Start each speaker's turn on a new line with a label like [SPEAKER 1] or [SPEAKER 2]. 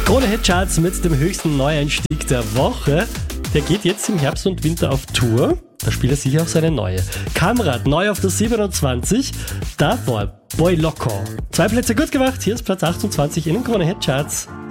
[SPEAKER 1] Krone-Hit-Charts mit dem höchsten Neueinstieg der Woche. Der geht jetzt im Herbst und Winter auf Tour. Da spielt er sicher auch seine neue. Kamrat, neu auf der 27. Davor Boy Loco. 2 Plätze gut gemacht. Hier ist Platz 28 in den Krone-Hit-Charts.